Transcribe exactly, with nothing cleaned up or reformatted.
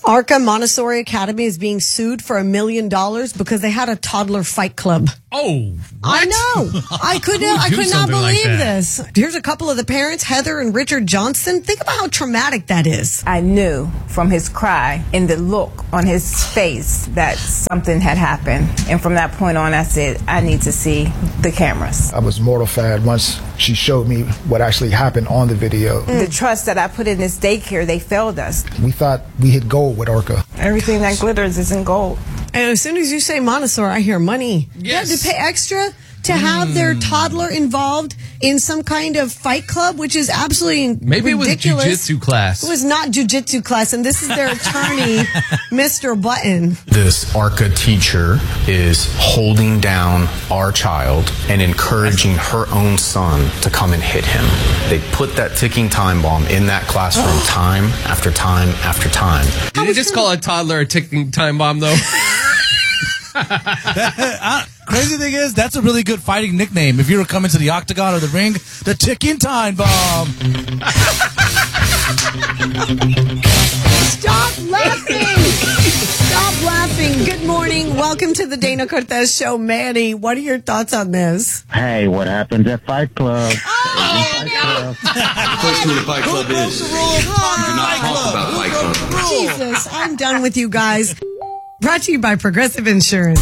Arca Montessori Academy is being sued for a million dollars because they had a toddler fight club. Oh, what? I know. I could not. I could not believe like this. Here's a couple of the parents, Heather and Richard Johnson. Think about how traumatic that is. I knew from his cry and the look on his face that something had happened. And from that point on, I said, I need to see the cameras. I was mortified once she showed me what actually happened on the video. Mm. The trust that I put in this daycare, they failed us. We thought we hit gold with Arca. Everything that glitters isn't gold. And as soon as you say Montessori, I hear money. Yes. You have to pay extra to have mm. their toddler involved in some kind of fight club, which is absolutely Maybe ridiculous. it was jujitsu class. It was not jujitsu class, and this is their attorney, Mister Button. This Arca teacher is holding down our child and encouraging her own son to come and hit him. They put that ticking time bomb in that classroom time after time after time. Did they just call a toddler a ticking time bomb, though? uh, crazy thing is, that's a really good fighting nickname. If you were coming to the octagon or the ring, the ticking time bomb. Stop laughing! Stop laughing. Good morning. Welcome to the Dana Cortez Show. Manny, what are your thoughts on this? Hey, what happens at Fight Club? Oh, Fight no. Club. The first rule of Fight Club is you do not talk about Fight Club. Jesus, I'm done with you guys. Brought to you by Progressive Insurance.